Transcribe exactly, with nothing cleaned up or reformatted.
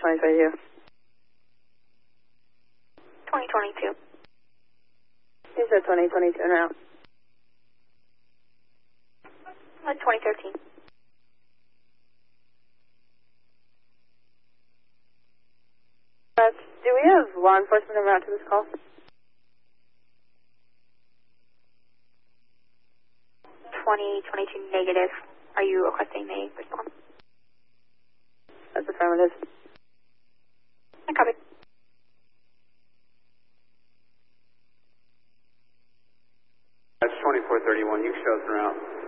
twenty twenty-two. twenty twenty-two. You said twenty twenty-two now. Uh, twenty thirteen. Uh, do we have law enforcement en route to this call? twenty twenty-two negative. Are you requesting they respond? That's affirmative. I copy. That's twenty-four thirty-one. You can show us en route.